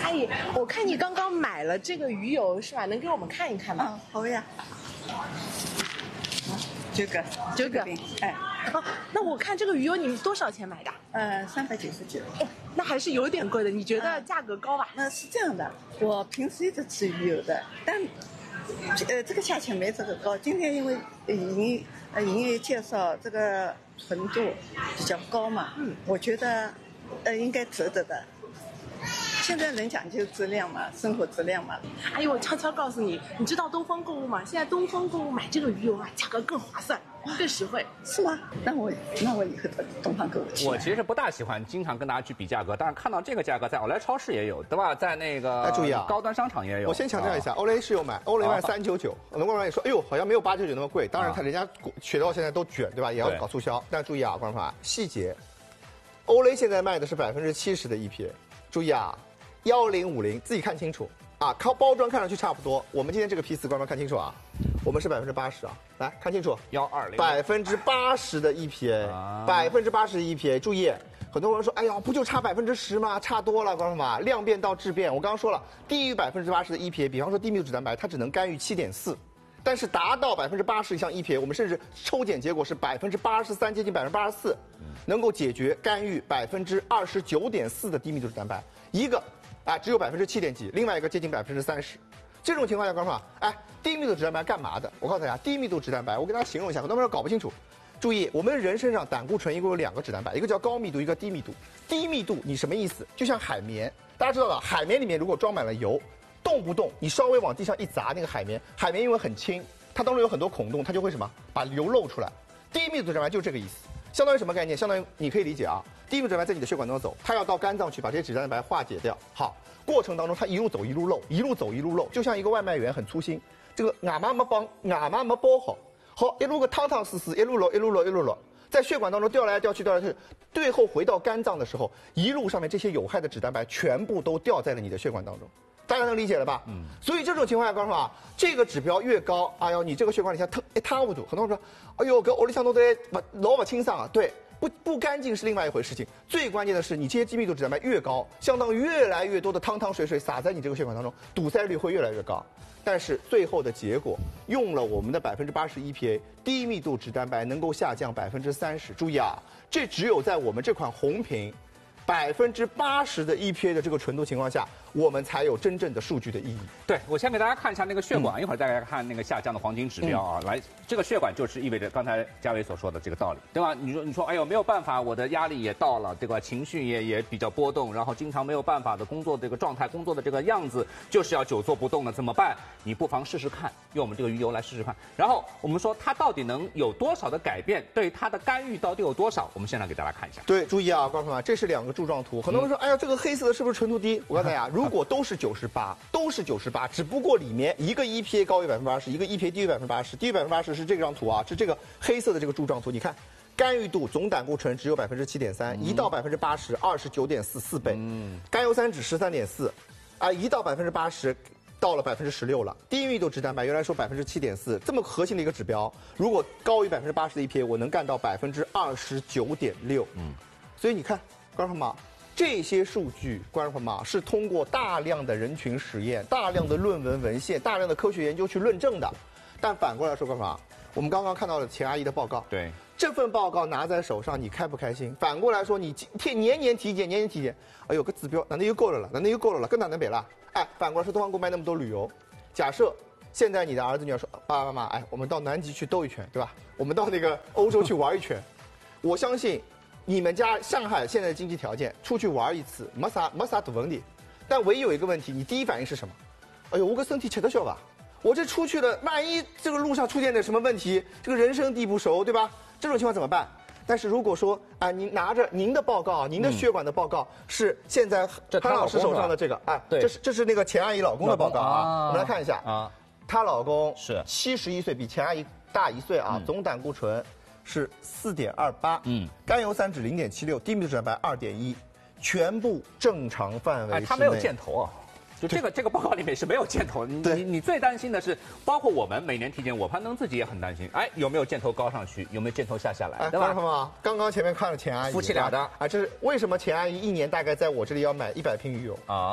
阿姨，我看你刚刚买了这个鱼油是吧？能给我们看一看吗？ 好呀。这个，哎， 哦，那我看这个鱼油你多少钱买的 ？399。 那还是有点贵的，你觉得价格高吧？ 那是这样的，我平时一直吃鱼油的，但这个价钱没这个高。今天因为营业介绍这个纯度比较高嘛，我觉得应该值得的。现在人讲究质量嘛，生活质量嘛。 哎呦，我悄悄告诉你，你知道东方购物吗？现在东方购物买这个鱼油啊，价格更划算，更实惠， 是吗？那我以后到东方购物去。 我其实不大喜欢经常跟大家去比价格，但是看到这个价格，在奥莱超市也有，对吧？在那个注意啊， 高端商场也有。 我先强调一下，欧雷是有买，欧雷卖399，很多观众也说，哎呦，好像没有899那么贵。当然，人家雪到现在都卷，对吧？也要搞促销。但注意啊，观众朋友，细节，欧雷现在卖的是70%的 EPA， 注意啊。1050，自己看清楚啊！靠包装看上去差不多。我们今天这个批次，观众看清楚啊，我们是80%啊，来看清楚，120，80%的 EPA，80%的 EPA， 注意，很多人说，哎呀，不就差10%吗？差多了，观众们，量变到质变。我刚刚说了，低于80%的 EPA， 比方说低密度脂蛋白，它只能干预7.4。但是达到80%以上 EPA， 我们甚至抽检结果是83%，接近84%，能够解决干预29.4%的低密度脂蛋白，一个只有7点几，另外一个接近30%。这种情况下，观众朋友，低密度脂蛋白干嘛的？我告诉大家，低密度脂蛋白，我给大家形容一下，很多朋友搞不清楚。注意，我们人身上胆固醇一共有2个脂蛋白，一个叫高密度，一个低密度。低密度你什么意思？就像海绵，大家知道了，海绵里面如果装满了油。动不动你稍微往地上一砸，那个海绵因为很轻，它当中有很多孔洞，它就会什么把油漏出来。低密度脂蛋白就是这个意思，相当于什么概念？相当于你可以理解啊，低密度脂蛋白在你的血管中走，它要到肝脏去把这些脂蛋白化解掉。好，过程当中它一路走一路漏，一路走一路漏，就像一个外卖员很粗心，这个俺妈没包好，一路个汤汤丝丝，一路漏。在血管当中掉来掉去，最后回到肝脏的时候，一路上面这些有害的脂蛋白全部都掉在了你的血管当中。大家能理解了吧？所以这种情况下，观众啊，这个指标越高，哎呦，你这个血管里下一塌糊涂。很多人说，哎呦，跟欧里香都在老不清爽啊。对，不干净是另外一回事情。最关键的是，你这些低密度脂蛋白越高，相当于越来越多的汤水洒在你这个血管当中，堵塞率会越来越高。但是最后的结果，用了我们的80% EPA， 低密度脂蛋白能够下降30%。注意啊，这只有在我们这款红瓶。80%的 EPA 的这个纯度情况下，我们才有真正的数据的意义。 对，我先给大家看一下那个血管，一会儿再来看那个下降的黄金指标啊。来，这个血管就是意味着刚才嘉伟所说的这个道理，对吧？你说，哎呦，没有办法，我的压力也到了，对吧？情绪也比较波动，然后经常没有办法的工作这个状态，工作的这个样子，就是要久坐不动了，怎么办？你不妨试试看，用我们这个鱼油来试试看。然后我们说它到底能有多少的改变，对它的干预到底有多少？我们现在给大家看一下。 对，注意啊，观众们，这是2个柱状图。很多人说，哎呀，这个黑色的是不是纯度低？我告诉大家，如果都是98，只不过里面一个 EPA 高于80%，一个 EPA 低于80%，低于80%是这张图啊，是这个黑色的这个柱状图。你看，干预度总胆固醇只有7.3%，一到80%，29.4倍，甘油三酯13.4，一到80%。到了16%了，低密度脂蛋白原来说7.4%，这么核心的一个指标，如果高于80%的 EPA， 我能干到29.6%。所以你看，观众朋友们，这些数据，观众朋友们是通过大量的人群实验、大量的论文文献、大量的科学研究去论证的。但反过来说，观众朋友，我们刚刚看到了钱阿姨的报告， 对这份报告拿在手上，你开不开心？反过来说，你年年体检，哎呦，个指标难道又够了？跟哪能比了？反过来说，东方购卖那么多旅游，假设现在你的儿子女儿说，爸爸妈妈，我们到南极去兜一圈，对吧？我们到那个欧洲去玩一圈，我相信你们家上海现在的经济条件，出去玩一次没啥大问题，但唯一有一个问题，你第一反应是什么？哎呦，我个身体吃得消吧？我这出去了，万一这个路上出现点什么问题，这个人生地不熟，对吧？这种情况怎么办？但是如果说您拿着您的报告，您的血管的报告是现在潘老师手上的这个， 对， 这是那个钱阿姨老公的报告啊，我们来看一下啊， 她老公是 71岁，比钱阿姨大1岁啊，总胆固醇是4.28，甘油三酯0.76，低密度脂蛋白2.1，全部正常范围之内。 他没有箭头啊。就这个报告里面是没有箭头，你最担心的是，包括我们每年体检，我攀登自己也很担心，有没有箭头高上去，有没有箭头下来，对吧？ 刚刚前面看了钱阿姨， 夫妻俩的， 这是为什么钱阿姨1年大概在我这里要买100瓶鱼油啊？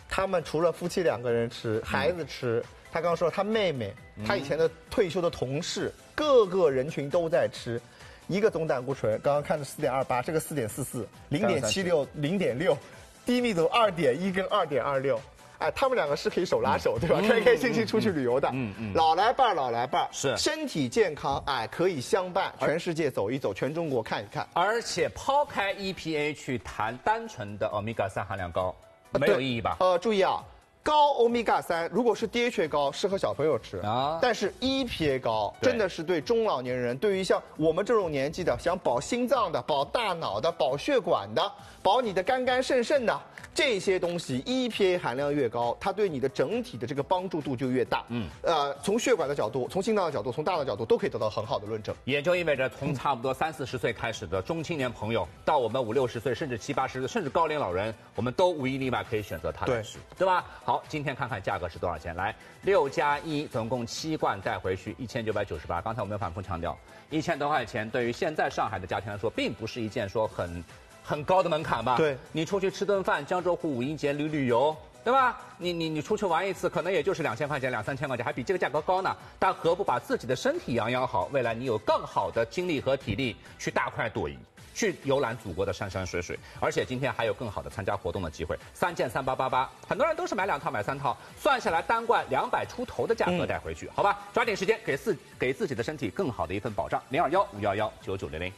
他们除了夫妻2个人吃，孩子吃，他刚刚说他妹妹，他以前的退休的同事，各个人群都在吃。一个总胆固醇，刚刚看的4.28，这个4.44， 0.76， 0.6，低密度2.1跟2.26。哎，他们2个是可以手拉手，对吧？开开心心出去旅游的。老来伴儿是身体健康，哎，可以相伴，全世界走一走，全中国看一看。 而且抛开 EPA 去谈单纯的欧米伽3含量高，没有意义吧？ 注意啊。高欧米伽3如果是 DHA 高，适合小朋友吃啊。 但是 EPA 高真的是对中老年人，对于像我们这种年纪的，想保心脏的、保大脑的、保血管的、保你的肝肝肾的这些东西 ，EPA 含量越高，它对你的整体的这个帮助度就越大。从血管的角度、从心脏的角度、从大脑的角度，都可以得到很好的论证。 也就意味着，从差不多30、40岁开始的中青年朋友，到我们50、60岁，甚至70、80岁，甚至高龄老人，我们都无一例外可以选择它来吃，对吧？好，今天看看价格是多少钱？来，6+1，总共7罐带回去1998。刚才我们反复强调，1000多块钱对于现在上海的家庭来说，并不是一件说很高的门槛吧？ 对， 你出去吃顿饭，江浙沪5一节旅游。对吧？你出去玩一次，可能也就是2000块钱、2、3千块钱，还比这个价格高呢。但何不把自己的身体养好？未来你有更好的精力和体力去大快朵颐，去游览祖国的山山水水。而且今天还有更好的参加活动的机会，3件3888，很多人都是买2套买3套，算下来单罐200出头的价格带回去，好吧？抓紧时间给自己的身体更好的一份保障。021-511-9900。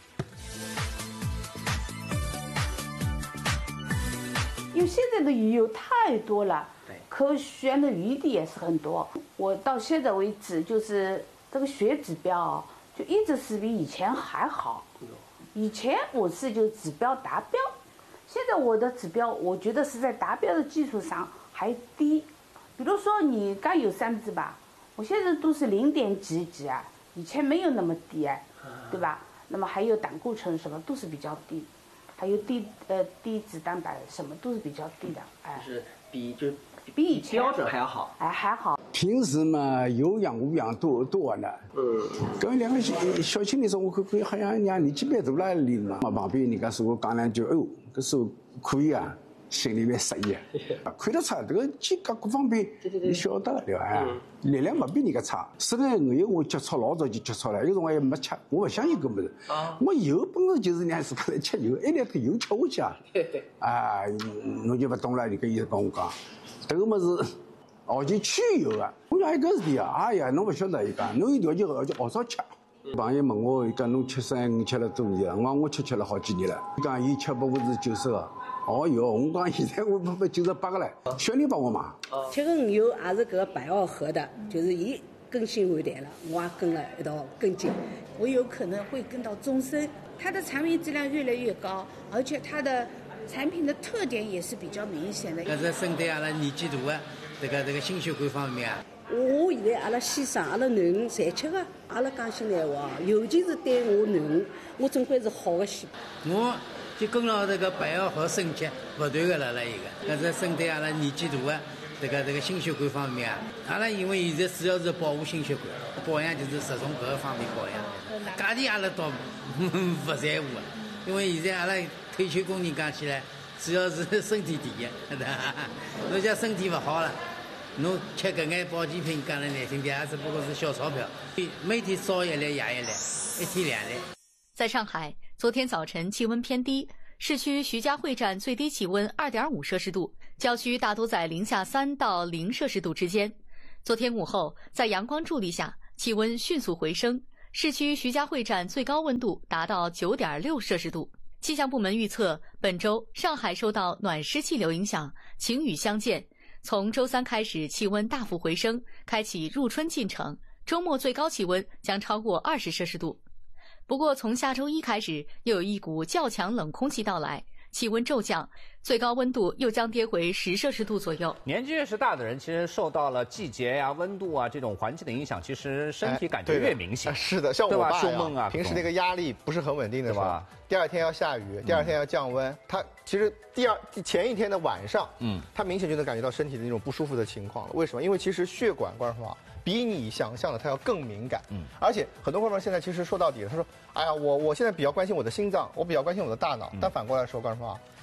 因为现在的鱼油太多了，可选的余地也是很多。我到现在为止，就是这个血指标就一直是比以前还好。以前我是就指标达标，现在我的指标我觉得是在达标的基础上还低。比如说你甘油三酯吧，我现在都是0.几几啊，以前没有那么低啊，对吧？那么还有胆固醇什么都是比较低。还有低脂蛋白什么都是比较低的，哎， 就是比以前标准还要好， 哎还好。 平时嘛有氧无氧都完了。跟2个小青年说，我可以好像让年纪蛮大了领嘛，旁边人家说我讲2句，哦，这时候可以啊，心里面适意啊，看得出这个肌格各方面你晓得对吧？力量没比人家差。是呢，我接触老早就接触了，有辰光也没吃，我不相信搿么子。我油本身就是让自家来吃油，一点头油吃下去啊。啊，侬就不懂了，你跟伊跟我讲，这个么子熬去去油啊。我讲一个事体啊，哎呀，侬不晓得伊讲，侬有条件就好少吃。朋友问我，伊讲侬73、5吃了多少年了？我吃了好几年了。伊讲伊吃不过是90个。哦哟，我讲现在我不98个了，小人帮我买。 吃个鱼油也是搿个白螯合的，就是伊更新换代了，我也跟了一道跟进。我有可能会跟到终身。它的产品质量越来越高，而且它的产品的特点也是比较明显的。 搿是针对阿拉年纪大的这个心血管方面啊。 我现在阿拉先生、阿拉囡恩侪吃个，阿拉讲心闲话，尤其是对我囡恩，我总归是好的先。 我就跟牢这个白螯和生吃不断的了一个，搿是针对阿拉年纪大的这个心血管方面啊。阿拉因为现在主要是保护心血管，保养就是着重搿个方面保养。价钿阿拉倒不在乎，因为现在阿拉退休工人讲起来，主要是身体第一，侬讲身体不好了，侬吃搿眼保健品，讲了难听点，也只不过是小钞票。每天早1粒，夜1粒，1天2粒。 在上海，昨天早晨气温偏低，市区徐家汇站最低气温2.5摄氏度，郊区大都在-3到0摄氏度之间。昨天午后，在阳光助力下，气温迅速回升，市区徐家汇站最高温度达到9.6摄氏度。气象部门预测，本周上海受到暖湿气流影响，晴雨相间。从周3开始，气温大幅回升，开启入春进程，周末最高气温将超过20摄氏度。不过，从下周1开始，又有一股较强冷空气到来，气温骤降，最高温度又将跌回10摄氏度左右。 年纪越是大的人，其实受到了季节呀、温度啊这种环境的影响，其实身体感觉越明显。 是的，像我爸胸闷啊， 平时那个压力不是很稳定的时候，第2天要下雨，第2天要降温，他其实前一天的晚上，他明显就能感觉到身体的那种不舒服的情况了。为什么？因为其实血管关系比你想象的它要更敏感，而且很多朋友现在其实说到底，他说，哎呀，我现在比较关心我的心脏，我比较关心我的大脑，但反过来说，关师傅，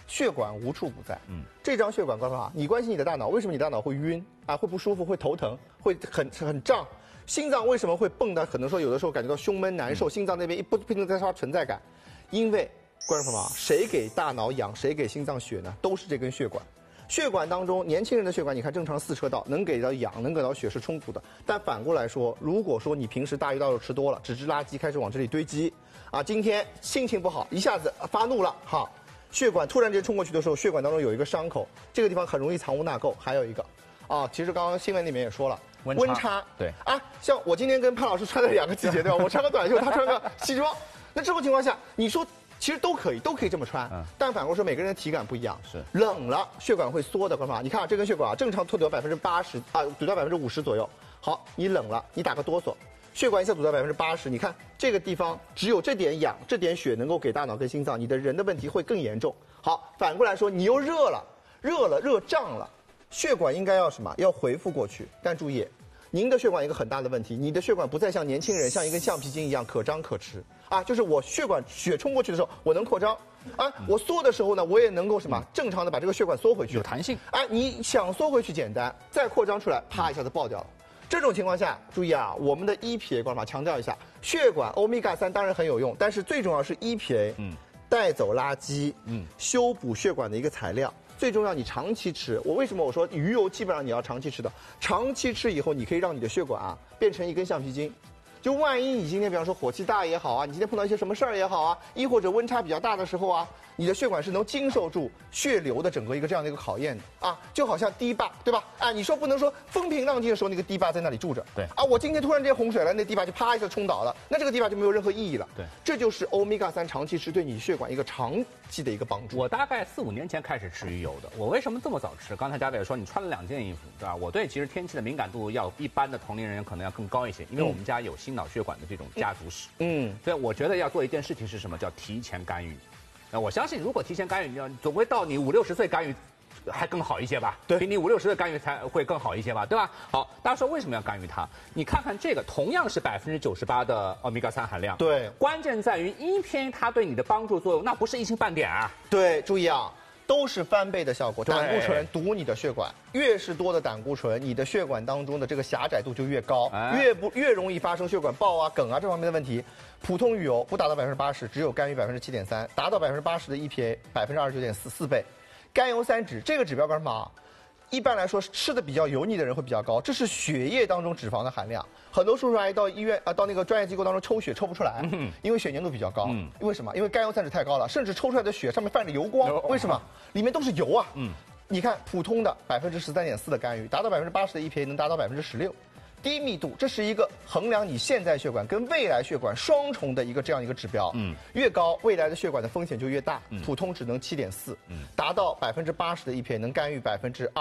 血管无处不在。这张血管干嘛？你关心你的大脑，为什么你大脑会晕啊？会不舒服，会头疼，会很胀。心脏为什么会蹦的？可能说有的时候感觉到胸闷难受，心脏那边不停地在刷存在感，因为观众朋友们，谁给大脑氧，谁给心脏血呢？都是这根血管。血管当中，年轻人的血管，你看正常4车道，能给到氧，能给到血是充足的。但反过来说，如果说你平时大鱼大肉吃多了，只吃垃圾开始往这里堆积，啊，今天心情不好，一下子发怒了，哈，血管突然间冲过去的时候，血管当中有一个伤口，这个地方很容易藏污纳垢。还有一个，啊，其实刚刚新闻里面也说了。温差对啊，像我今天跟潘老师穿的2个季节对吧？我穿个短袖，他穿个西装，那这种情况下，你说其实都可以这么穿，但反过来说每个人的体感不一样， 是冷了血管会缩的，干嘛？你看这根血管啊，正常脱得80%啊，堵到50%左右。好，你冷了，你打个哆嗦，血管一下堵到80%，你看这个地方只有这点氧、这点血能够给大脑跟心脏，你的人的问题会更严重。好，反过来说，你又热胀了。血管应该要什么？要回复过去，但注意，您的血管一个很大的问题，你的血管不再像年轻人像一根橡皮筋一样可张可弛啊，就是我血冲过去的时候，我能扩张啊，我缩的时候呢，我也能够什么正常的把这个血管缩回去， 有弹性。 哎，你想缩回去简单，再扩张出来，啪一下子爆掉了。这种情况下，注意啊，我们的 EPA 观察强调一下，血管欧米伽3当然很有用，但是最重要是 EPA，带走垃圾，修补血管的一个材料。最重要，你长期吃。我为什么我说鱼油基本上你要长期吃的？长期吃以后，你可以让你的血管啊变成一根橡皮筋。就万一你今天比方说火气大也好啊，你今天碰到一些什么事儿也好啊，亦或者温差比较大的时候啊，你的血管是能经受住血流的整个一个这样的一个考验的啊，就好像堤坝，对吧？啊，你说不能说风平浪静的时候那个堤坝在那里住着， 对啊，我今天突然间洪水了，那堤坝就啪一下冲倒了，那这个堤坝就没有任何意义了。 对， 这就是欧米伽3长期吃对你血管一个长期的一个帮助。 我大概4、5年前开始吃鱼油的，我为什么这么早吃？刚才嘉伟说你穿了2件衣服，对吧？我对其实天气的敏感度要一般的同龄人可能要更高一些，因为我们家有心脑血管的这种家族史，所以我觉得要做一件事情是什么？叫提前干预。那我相信，如果提前干预，你总归到你50、60岁干预，还更好一些吧？ 对， 比你50、60岁干预才会更好一些吧？对吧？好，大家说为什么要干预它？你看看这个，同样是98%的欧米伽3含量， 对， 关键在于EPA它对你的帮助作用，那不是一星半点啊。 对，注意啊。都是翻倍的效果，胆固醇堵你的血管，越是多的胆固醇，你的血管当中的这个狭窄度就越高，越容易发生血管爆啊、梗啊这方面的问题。普通鱼油不达到80%，只有甘油7.3%，达到80%的 EPA 29.4倍。甘油三酯这个指标干嘛？一般来说，吃的比较油腻的人会比较高，这是血液当中脂肪的含量。很多叔叔阿姨到医院到那个专业机构当中抽血抽不出来，因为血粘度比较高。为什么？因为甘油三酯太高了，甚至抽出来的血上面泛着油光。为什么？里面都是油啊。你看普通的13.4%的甘油，达到80%的 EPA 能达到16%。低密度，这是一个衡量你现在血管跟未来血管双重的一个这样一个指标。越高，未来的血管的风险就越大。普通只能7.4%，达到80%的 EPA 能干预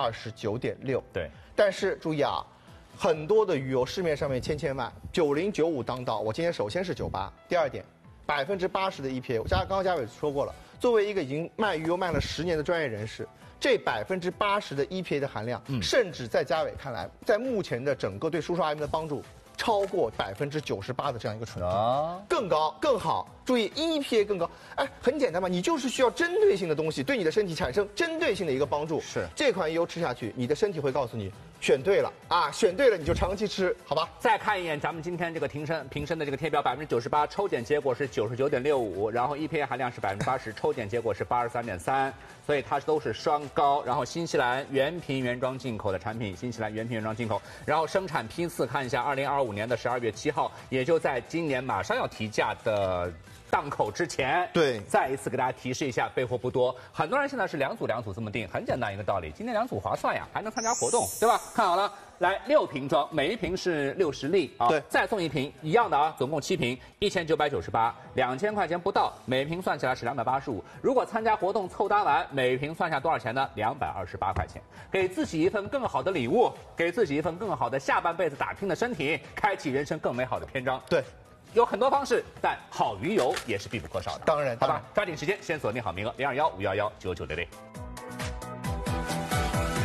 29.6%。 对， 但是注意啊，很多的鱼油市面上面千万，90、95当道。我今天首先是98，第二点，80%的 EPA， 刚刚嘉伟说过了，作为一个已经卖鱼油卖了10年的专业人士。这80%的 EPA 的含量，甚至在嘉伟看来，在目前的整个对叔叔阿姨们的帮助，超过98%的这样一个纯度，更高更好。注意 EPA 更高，哎，很简单嘛，你就是需要针对性的东西，对你的身体产生针对性的一个帮助。 是这款油吃下去，你的身体会告诉你选对了啊，选对了你就长期吃，好吧？ 再看一眼咱们今天这个评审的这个贴标，98%，抽检结果是99.65%，然后 EPA 含量是80%，抽检结果是83.3%，所以它都是双高。然后新西兰原瓶原装进口的产品，新西兰原瓶原装进口，然后生产批次看一下，2025年的12月7号，也就在今年马上要提价的档口之前， 对， 再一次给大家提示一下，备货不多。很多人现在是两组这么订，很简单一个道理，今天2组划算呀，还能参加活动，对吧？看好了，来6瓶装，每一瓶是60粒啊， 对， 再送1瓶一样的啊，总共7瓶，1998，2000块钱不到，每瓶算起来是285。如果参加活动凑单完，每瓶算下多少钱呢？228块钱，给自己一份更好的礼物，给自己一份更好的下半辈子打拼的身体，开启人生更美好的篇章。 对。 有很多方式，但好鱼油也是必不可少的。 当然， 好吧，抓紧时间，先锁定好名额，0215119966。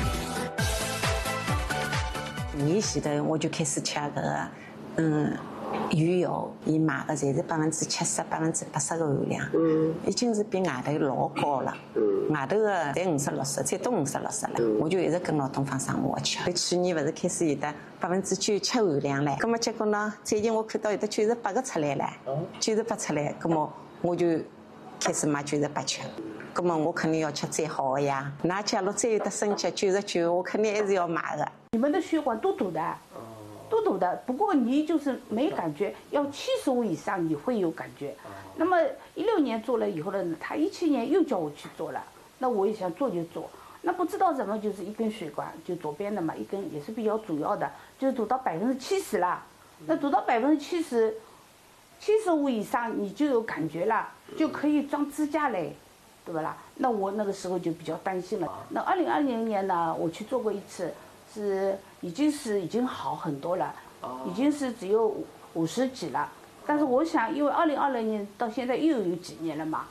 一系的我就开始吃个， 鱼油，伊买的侪是70%、80%的含量，已经是比外头老高了。外头的才50、60，最多50、60了。我就一直跟牢东方生活吃。去年不是开始有的97%含量了，那么结果呢，最近我看到有的98个出来了，98出来，那么我就开始买98吃。那么我肯定要吃最好的呀。那假如再有的升级99，我肯定还是要买的。 你们的血管都堵的。都堵的，不过你就是没感觉，要75以上你会有感觉。那么16年做了以后呢，他17年又叫我去做了，那我也想做就做，那不知道怎么就是一根血管，就左边的嘛，一根也是比较主要的，就是堵到70%了。那堵到70%，75以上你就有感觉了，就可以装支架嘞，对不啦？那我那个时候就比较担心了。那2020年呢，我去做过一次。已经好很多了，已经是只有50几了。但是我想，因为2020年到现在又有几年了嘛。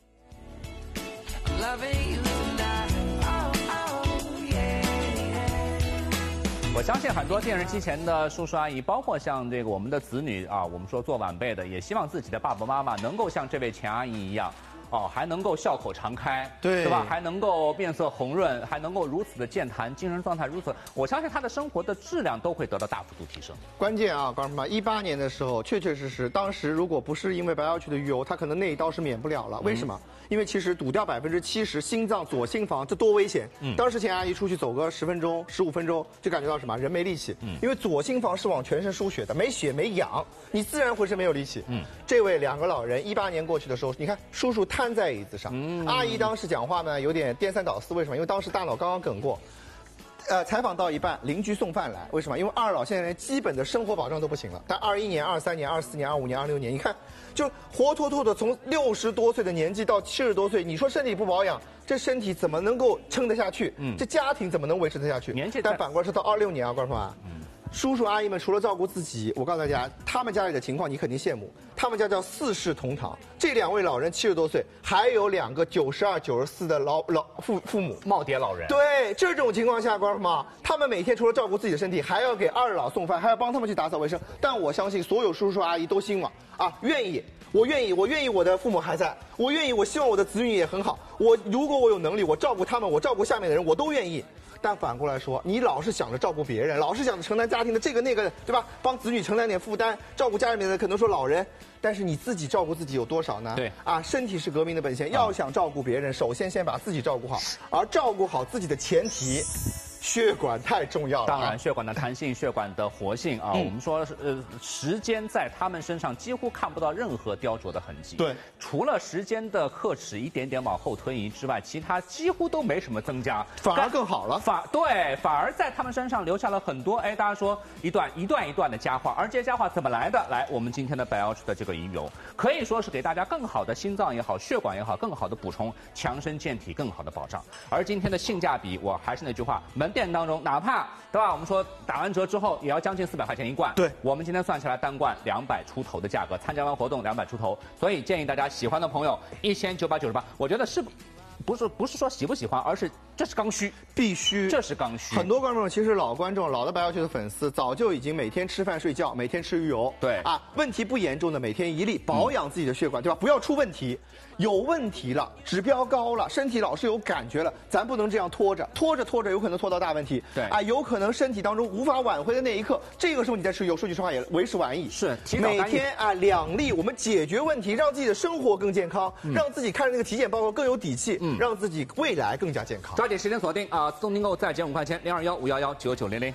我相信很多电视机前的叔叔阿姨，包括像这个我们的子女啊，我们说做晚辈的，也希望自己的爸爸妈妈能够像这位钱阿姨一样。还能够笑口常开，对吧？还能够面色红润，还能够如此的健谈，精神状态如此，我相信他的生活的质量都会得到大幅度提升。 关键啊，告诉你们，18年的时候，确确实实，当时如果不是因为白要去的鱼油，他可能那一刀是免不了了。为什么？因为其实堵掉70%，心脏左心房，这多危险！当时钱阿姨出去走个10分钟、15分钟，就感觉到什么？人没力气。因为左心房是往全身输血的，没血没氧，你自然浑身没有力气。这位2个老人18年过去的时候，你看叔叔瘫在椅子上，阿姨当时讲话呢有点颠三倒四，为什么？因为当时大脑刚刚梗过。采访到一半，邻居送饭来，为什么？因为二老现在连基本的生活保障都不行了。但21年、23年、24年、25年、26年，你看，就活脱脱的从60多岁的年纪到70多岁，你说身体不保养，这身体怎么能够撑得下去？这家庭怎么能维持得下去？但反过来说到26年啊，观众朋友。叔叔阿姨们除了照顾自己，我告诉大家，他们家里的情况你肯定羡慕。他们家叫4世同堂，这2位老人70多岁，还有2个92、94的父母， 耄耋老人。 对，这种情况下，观众朋友，他们每天除了照顾自己的身体，还要给2老送饭，还要帮他们去打扫卫生。但我相信所有叔叔阿姨都心往啊，愿意。我愿意我的父母还在，我希望我的子女也很好。如果我有能力，我照顾他们，我照顾下面的人，我都愿意。但反过来说，你老是想着照顾别人，老是想着承担家庭的这个那个，对吧？帮子女承担点负担，照顾家里面的可能说老人，但是你自己照顾自己有多少呢？对啊，身体是革命的本钱，要想照顾别人，首先先把自己照顾好，而照顾好自己的前提。血管太重要了， 当然，血管的弹性、血管的活性啊，我们说时间在他们身上几乎看不到任何雕琢的痕迹。对，除了时间的刻尺一点点往后推移之外，其他几乎都没什么增加， 反而更好了。 反而在他们身上留下了很多大家说一段的佳话，而这些佳话怎么来的？来，我们今天的白药池的这个鱼油，可以说是给大家更好的心脏也好、血管也好，更好的补充、强身健体、更好的保障。而今天的性价比，我还是那句话，门店当中，哪怕对吧？我们说打完折之后也要将近400块钱一罐。对，我们今天算下来单罐200出头的价格，参加完活动200出头，所以建议大家喜欢的朋友1998，我觉得不是说喜不喜欢，而是这是刚需， 必须， 这是刚需。 很多观众其实老观众、老的白药区的粉丝，早就已经每天吃饭睡觉，每天吃鱼油。对啊，问题不严重的，每天1粒，保养自己的血管，对吧？不要出问题。有问题了，指标高了，身体老是有感觉了，咱不能这样拖着，有可能拖到大问题。对啊，有可能身体当中无法挽回的那一刻，这个时候你再吃油，说句实话也为时晚矣。是，每天2粒，我们解决问题，让自己的生活更健康，让自己看着那个体检报告更有底气，让自己未来更加健康。 抓紧时间锁定啊，自动订购再减5块钱，0215119900。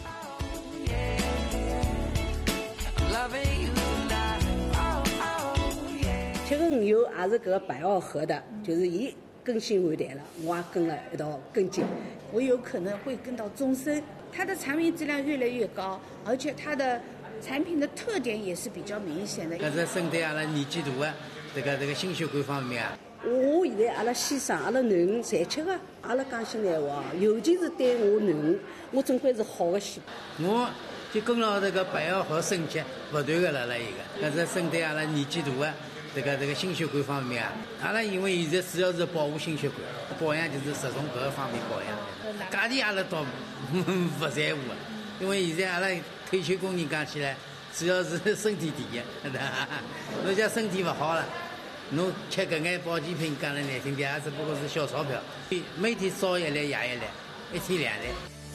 吃个鱼油也是搿个白袄喝的，就是伊跟新换代了，我也跟了一道跟进，我有可能会跟到终身。它的产品质量越来越高，而且它的产品的特点也是比较明显的。 搿只针对阿拉年纪大的这个心血管方面啊。 我现在阿拉先生、阿拉囡恩侪吃个，阿拉讲心闲话，尤其是对我囡恩，我总归是好的先。 我就跟牢这个白袄和肾结不断的辣一个，搿只针对阿拉年纪大的。这个心血管方面啊，阿拉因为现在主要是保护心血管，保养就是着重搿个方面保养。价钿阿拉倒不在乎，因为现在阿拉退休工人讲起来， 主要是身体第一。侬讲身体不好了，侬吃搿眼保健品，讲了难听点，也只不过是小钞票。每天烧一粒，压一粒，1天2粒。